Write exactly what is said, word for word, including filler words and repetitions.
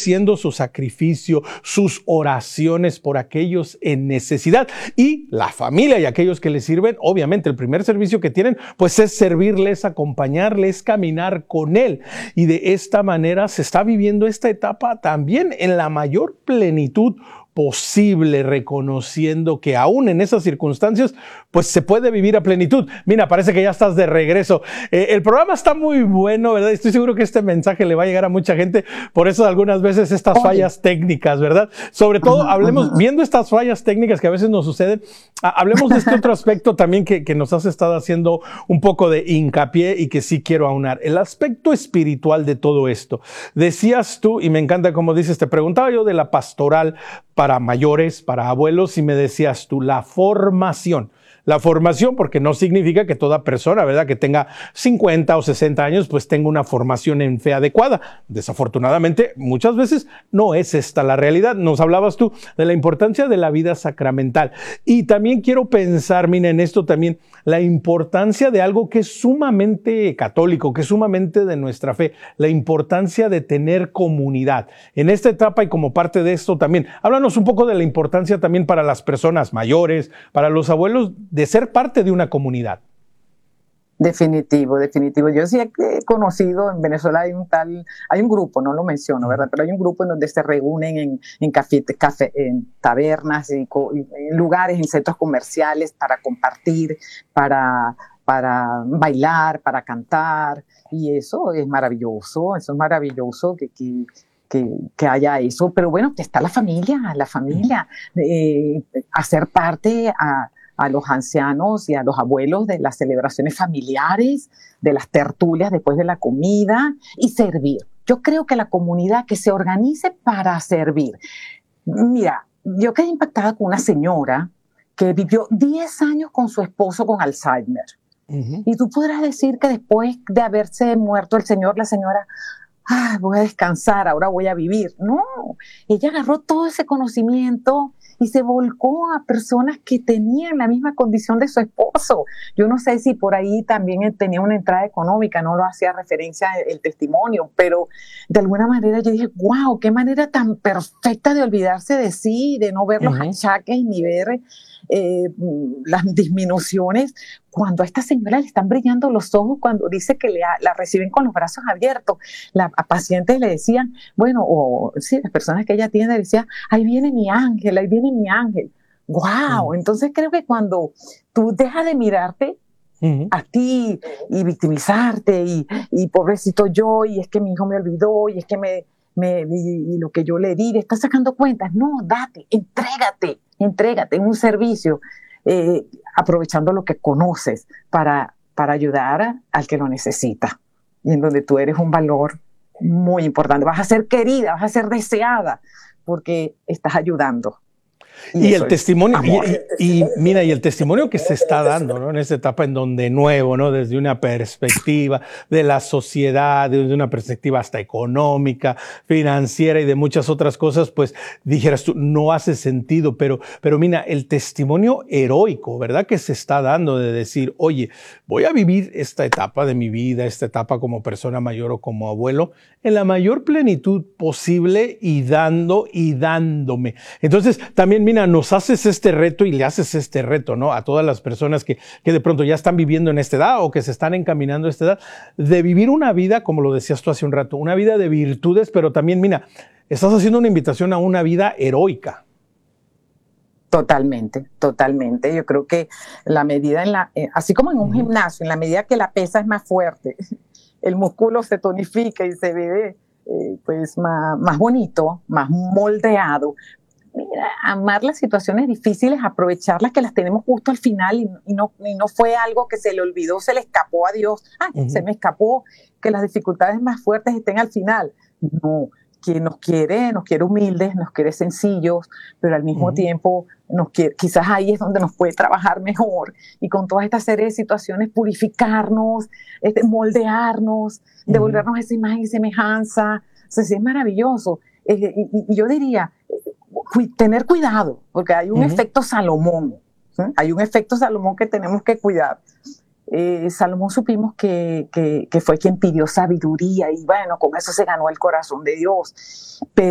ofreciendo su sacrificio, sus oraciones por aquellos en necesidad. Y la familia y aquellos que les sirven, obviamente el primer servicio que tienen, pues es servirles, acompañarles, caminar con Él. Y de esta manera se está viviendo esta etapa también en la mayor plenitud posible, reconociendo que aún en esas circunstancias, pues se puede vivir a plenitud. Mira, parece que ya estás de regreso. Eh, el programa está muy bueno, ¿verdad? Estoy seguro que este mensaje le va a llegar a mucha gente, por eso algunas veces estas Oye. fallas técnicas, ¿verdad? Sobre todo, Ajá, hablemos, ajá. viendo estas fallas técnicas que a veces nos suceden, ah, hablemos de este otro aspecto también que, que nos has estado haciendo un poco de hincapié y que sí quiero aunar. El aspecto espiritual de todo esto. Decías tú, y me encanta como dices, te preguntaba yo de la pastoral para mayores, para abuelos, y me decías tú, la formación. La formación, porque no significa que toda persona, ¿verdad?, que tenga cincuenta o sesenta años, pues tenga una formación en fe adecuada. Desafortunadamente, muchas veces no es esta la realidad. Nos hablabas tú de la importancia de la vida sacramental. Y también quiero pensar, mira, en esto también, la importancia de algo que es sumamente católico, que es sumamente de nuestra fe, la importancia de tener comunidad. En esta etapa y como parte de esto también, háblanos un poco de la importancia también para las personas mayores, para los abuelos, de ser parte de una comunidad. Definitivo, definitivo. Yo sí he conocido, en Venezuela hay un tal, hay un grupo, no lo menciono, ¿verdad? Pero hay un grupo en donde se reúnen en, en, café, café, en tabernas, y, en lugares, en centros comerciales para compartir, para, para bailar, para cantar, y eso es maravilloso, eso es maravilloso que, que Que, que haya eso, pero bueno, está la familia, la familia, eh, hacer parte a, a los ancianos y a los abuelos de las celebraciones familiares, de las tertulias después de la comida y servir. Yo creo que la comunidad que se organice para servir. Mira, yo quedé impactada con una señora que vivió diez años con su esposo con Alzheimer. Uh-huh. Y tú podrás decir que después de haberse muerto el señor, la señora, ah, voy a descansar, ahora voy a vivir. No, ella agarró todo ese conocimiento y se volcó a personas que tenían la misma condición de su esposo. Yo no sé si por ahí también tenía una entrada económica, no lo hacía referencia el testimonio, pero de alguna manera yo dije, wow, qué manera tan perfecta de olvidarse de sí, de no ver los uh-huh. achaques ni ver eh, las disminuciones. Cuando a esta señora le están brillando los ojos, cuando dice que le, la reciben con los brazos abiertos, la, a pacientes le decían, bueno, o sí, las personas que ella atiende decían, ahí viene mi ángel, ahí viene mi ángel. ¡Wow! Mm. Entonces creo que cuando tú dejas de mirarte uh-huh. a ti y victimizarte y, y pobrecito yo, y es que mi hijo me olvidó, y es que me, me y, y lo que yo le di, estás sacando cuentas. No, date, entrégate, entrégate en un servicio. Eh, aprovechando lo que conoces para, para ayudar al que lo necesita, y en donde tú eres un valor muy importante. Vas a ser querida, vas a ser deseada, porque estás ayudando. Y, y el testimonio, y, y mira, y el testimonio que se está dando, ¿no?, en esta etapa en donde nuevo, ¿no?, desde una perspectiva de la sociedad, desde una perspectiva hasta económica, financiera y de muchas otras cosas, pues dijeras tú, no hace sentido, pero, pero mira, el testimonio heroico, ¿verdad?, que se está dando de decir, oye, voy a vivir esta etapa de mi vida, esta etapa como persona mayor o como abuelo, en la mayor plenitud posible y dando y dándome. Entonces, también mira, nos haces este reto y le haces este reto, ¿no?, a todas las personas que, que de pronto ya están viviendo en esta edad o que se están encaminando a esta edad, de vivir una vida, como lo decías tú hace un rato, una vida de virtudes, pero también, mira, estás haciendo una invitación a una vida heroica. Totalmente, totalmente. Yo creo que la medida en la, eh, así como en un uh-huh. gimnasio, en la medida que la pesa es más fuerte, el músculo se tonifica y se ve eh, pues más, más bonito, más moldeado. Mira, amar las situaciones difíciles, aprovecharlas, que las tenemos justo al final y, y, no, y no fue algo que se le olvidó, se le escapó a Dios. Ah, uh-huh. se me escapó que las dificultades más fuertes estén al final. No, que nos quiere, nos quiere humildes, nos quiere sencillos, pero al mismo uh-huh. tiempo nos quiere, quizás ahí es donde nos puede trabajar mejor, y con todas estas series de situaciones purificarnos, este, moldearnos, uh-huh. devolvernos esa imagen y semejanza. O sea, sí, es maravilloso. Eh, y, y yo diría, tener cuidado, porque hay un uh-huh. efecto Salomón, ¿sí? Hay un efecto Salomón que tenemos que cuidar. Eh, Salomón supimos que, que, que fue quien pidió sabiduría, y bueno, con eso se ganó el corazón de Dios. Pero